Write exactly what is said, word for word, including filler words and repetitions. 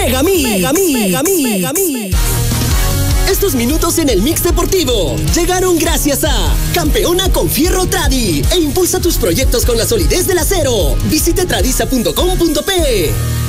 Megamix. Megamix. Megamix. Megamix. Estos minutos en el Mix Deportivo llegaron gracias a Campeona con Fierro Tradi e impulsa tus proyectos con la solidez del acero. Visite tradiza punto com punto pe.